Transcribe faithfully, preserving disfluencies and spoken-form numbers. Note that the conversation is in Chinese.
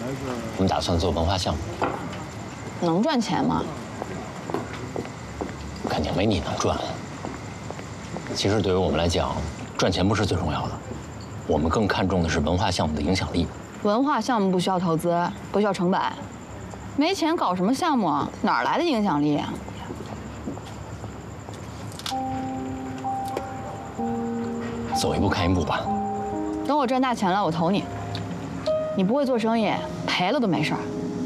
我们打算做文化项目， 能赚钱吗？ 肯定没你能赚。其实对于我们来讲，赚钱不是最重要的，我们更看重的是文化项目的影响力。 文化项目不需要投资，不需要成本，没钱搞什么项目啊？哪来的影响力啊？ 走一步看一步吧。 等我赚大钱了，我投你。你不会做生意，赔了都没事儿。